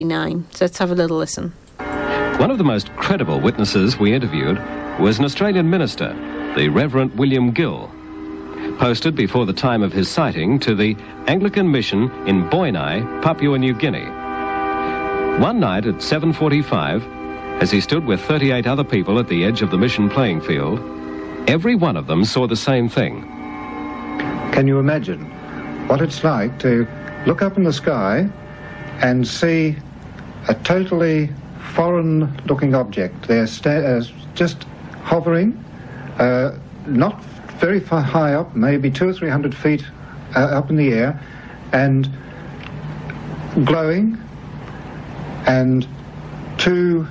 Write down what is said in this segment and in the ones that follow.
So let's have a little listen. One of the most credible witnesses we interviewed was an Australian minister, the Reverend William Gill, posted before the time of his sighting to the Anglican mission in Boinai, Papua New Guinea. One night at 7:45, as he stood with 38 other people at the edge of the mission playing field, every one of them saw the same thing. Can you imagine what it's like to look up in the sky and see a totally foreign-looking object there just hovering, not very far high up, maybe 200 or 300 feet up in the air, and glowing, and two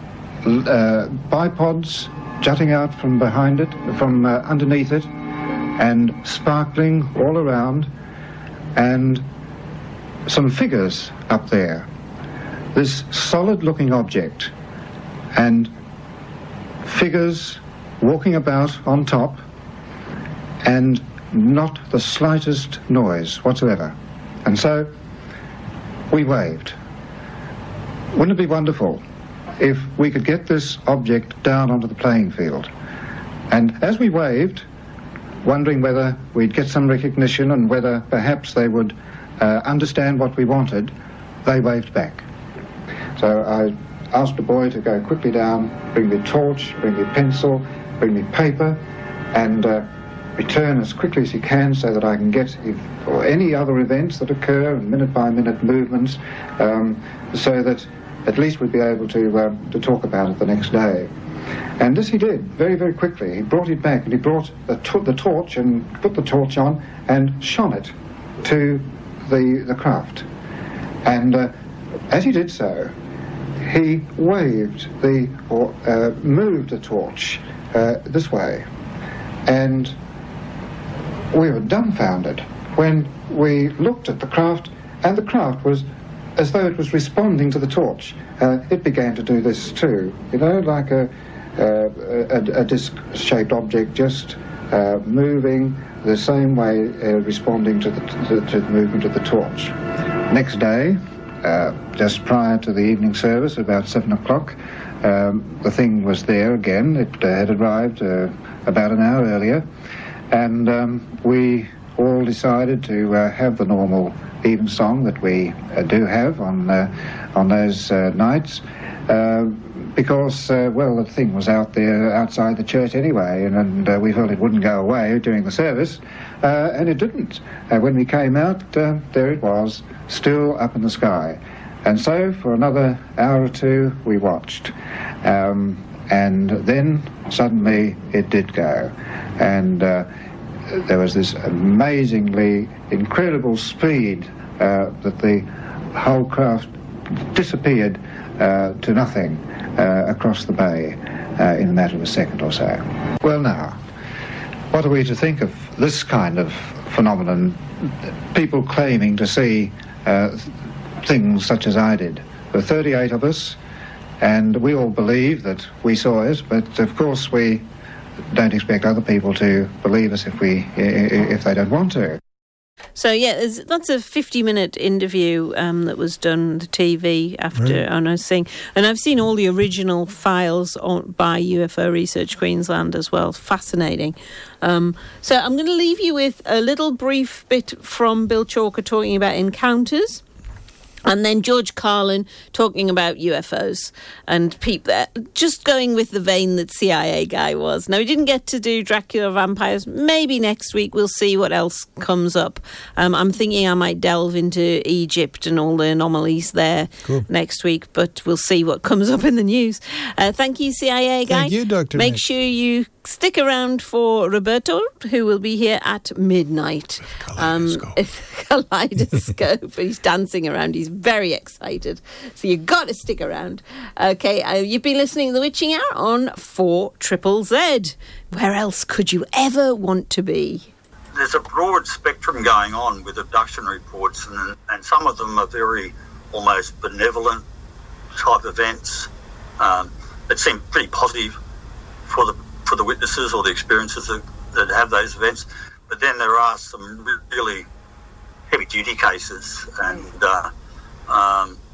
bipods jutting out from behind it, from underneath it, and sparkling all around, and some figures up there. This solid-looking object, and figures walking about on top, and not the slightest noise whatsoever. And so we waved. Wouldn't it be wonderful if we could get this object down onto the playing field? And as we waved, wondering whether we'd get some recognition and whether perhaps they would understand what we wanted, they waved back. So I asked the boy to go quickly down, bring me a torch, bring me a pencil, bring me paper, and return as quickly as he can so that I can get or any other events that occur, minute-by-minute movements, so that at least we'd be able to talk about it the next day. And this he did very, very quickly. He brought it back, and he brought the torch and put the torch on and shone it to the craft. And as he did so, he waved moved the torch this way, and we were dumbfounded when we looked at the craft, and the craft was as though it was responding to the torch. It began to do this too, like a disc-shaped object, just moving the same way, responding to the movement of the torch. Next day, just prior to the evening service, about 7 o'clock, the thing was there again. It had arrived about an hour earlier, and we all decided to have the normal evensong that we do have on those nights, because, the thing was out there outside the church anyway, and we felt it wouldn't go away during the service, and it didn't. When we came out, there it was, still up in the sky. And so for another hour or two we watched, and then suddenly it did go, and there was this amazingly incredible speed that the whole craft disappeared to nothing across the bay in a matter of a second or so. Well, now, what are we to think of this kind of phenomenon? People claiming to see things such as I did. There were 38 of us, and we all believe that we saw it, but of course we don't expect other people to believe us if they don't want to. So, that's a 50-minute interview that was done on the TV after, right. And I was saying, and I've seen all the original files by UFO Research Queensland as well. Fascinating. So I'm going to leave you with a little brief bit from Bill Chalker talking about encounters, and then George Carlin talking about UFOs and just going with the vein that CIA guy was. Now, we didn't get to do Dracula Vampires. Maybe next week we'll see what else comes up. I'm thinking I might delve into Egypt and all the anomalies there next week, but we'll see what comes up in the news. Thank you, CIA guy. Thank you, Dr. Make Nick. sure you stick around for Roberto, who will be here at midnight. Kaleidoscope. He's dancing around. He's very excited. So you've got to stick around. Okay, you've been listening to The Witching Hour on 4ZZZ. Where else could you ever want to be? There's a broad spectrum going on with abduction reports, and some of them are very almost benevolent type events that seem pretty positive for the witnesses or the experiences that have those events. But then there are some really heavy-duty cases, and